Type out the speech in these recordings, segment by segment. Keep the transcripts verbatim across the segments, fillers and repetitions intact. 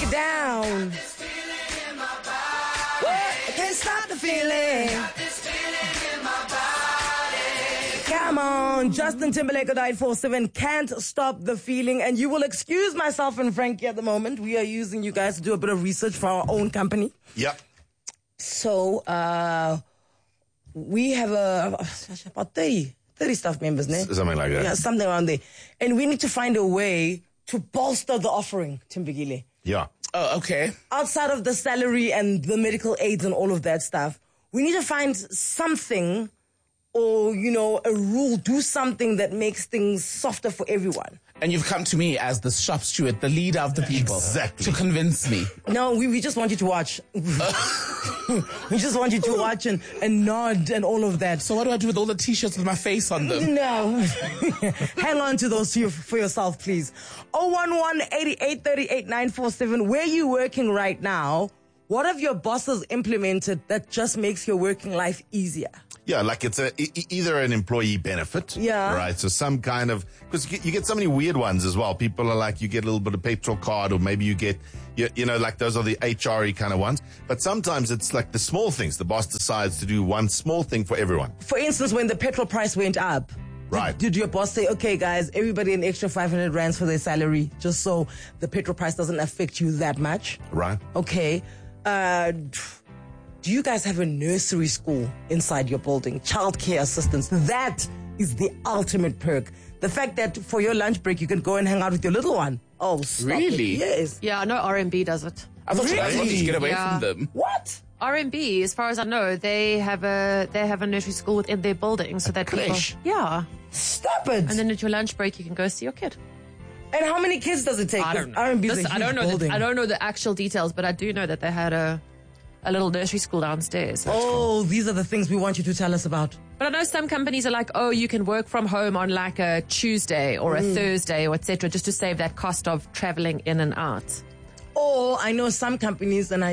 down. What? I can't stop the feeling. Come on, Justin Timberlake at eight four seven, Can't Stop the Feeling. And you will excuse myself and Frankie at the moment. We are using you guys to do a bit of research for our own company. Yep. So, uh, we have a, about thirty, thirty staff members, né? Something like that. Yeah, something around there. And we need to find a way to bolster the offering, Timbagile. Yeah. Oh, okay. Outside of the salary and the medical aids and all of that stuff, we need to find something or, you know, a rule, do something that makes things softer for everyone. And you've come to me as the shop steward, the leader of the people. Exactly. To convince me. No, we, we just want you to watch. We just want you to watch and, and nod and all of that. So what do I do with all the T-shirts with my face on them? No. Hang on to those to you, for yourself, please. oh one one, eighty-eight thirty-eight, nine four seven. Where are you working right now? What have your bosses implemented that just makes your working life easier? Yeah, like it's a e- either an employee benefit, yeah, right? So some kind of, because you, you get so many weird ones as well. People are like, you get a little bit of petrol card, or maybe you get, you, you know, like those are the H R E kind of ones. But sometimes it's like the small things. The boss decides to do one small thing for everyone. For instance, when the petrol price went up, right? Did, did your boss say, okay, guys, everybody an extra five hundred rands for their salary, just so the petrol price doesn't affect you that much? Right. Okay. Uh, do you guys have a nursery school inside your building? Childcare assistants. That is the ultimate perk. The fact that for your lunch break, you can go and hang out with your little one. Oh, stop really? It. Yes. Yeah, I know R M B does it. I thought really? you guys wanted to get away yeah. from them. What? R M B, as far as I know, they have a they have a nursery school within their building, so that people, creche. yeah. Stop it. And then at your lunch break, you can go see your kid. And how many kids does it take? I don't know. R and B's This- a huge I don't know. building. The, I don't know the actual details, but I do know that they had a a little nursery school downstairs. Oh, these are the things we want you to tell us about. But I know some companies are like, oh, you can work from home on like a Tuesday or a Mm. Thursday or et cetera, just to save that cost of traveling in and out. Or I know some companies, and I,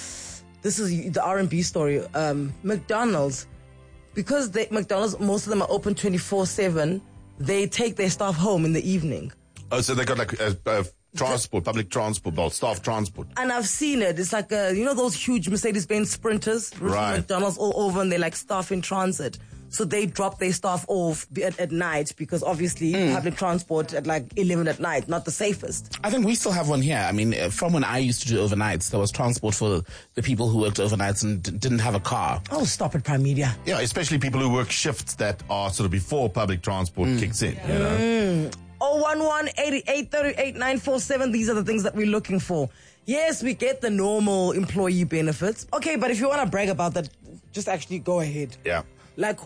this is the R and B story. Um, McDonald's, because they, McDonald's, most of them are open twenty-four seven. They take their staff home in the evening. Oh, so they got like a, a transport, public transport, well, staff transport. And I've seen it. It's like, a, you know those huge Mercedes-Benz Sprinters? Right. McDonald's all over, and they're like staff in transit. So they drop their staff off at, at night, because obviously Mm. public transport at like eleven at night, not the safest. I think we still have one here. I mean, uh, from when I used to do overnights, there was transport for the people who worked overnights and d- didn't have a car. Oh, stop it, Prime Media. Yeah, especially people who work shifts that are sort of before public transport Mm. kicks in. You know? Mm. oh one one, eighty-eight thirty-eight, nine four seven. These are the things that we're looking for. Yes, we get the normal employee benefits. Okay, but if you want to brag about that, just actually go ahead. Yeah. Like,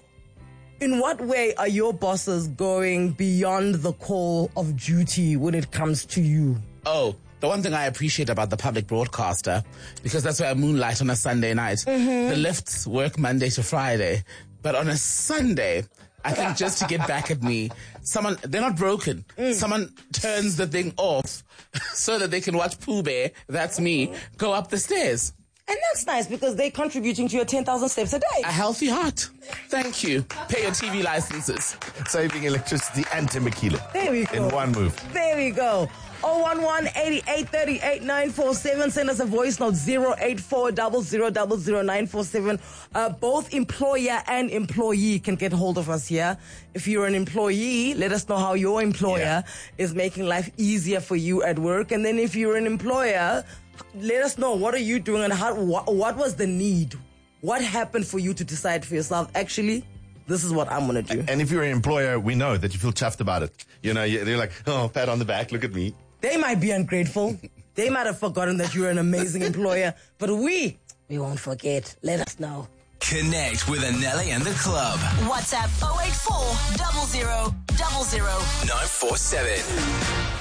in what way are your bosses going beyond the call of duty when it comes to you? Oh, the one thing I appreciate about the public broadcaster, because that's where I moonlight on a Sunday night. Mm-hmm. The lifts work Monday to Friday, but on a Sunday, I think just to get back at me, someone, they're not broken. Mm. Someone turns the thing off so that they can watch Pooh Bear, that's me, go up the stairs. And that's nice, because they're contributing to your ten thousand steps a day. A healthy heart. Thank you. Pay your T V licenses. Saving electricity and Timbakila. There we go. In one move. There we go. oh one one, eighty-eight thirty-eight, nine four seven. Send us a voice note, zero eight four zero zero zero zero nine four seven. Uh, both employer and employee can get hold of us here. If you're an employee, let us know how your employer Yeah. is making life easier for you at work. And then if you're an employer, let us know, what are you doing, and how, what, what was the need? What happened for you to decide for yourself, actually, this is what I'm going to do? And if you're an employer, we know that you feel chuffed about it. You know, you're like, oh, pat on the back, look at me. They might be ungrateful. They might have forgotten that you're an amazing employer. But we, we won't forget. Let us know. Connect with Anelli and the club. WhatsApp oh eight four zero zero zero zero nine four seven.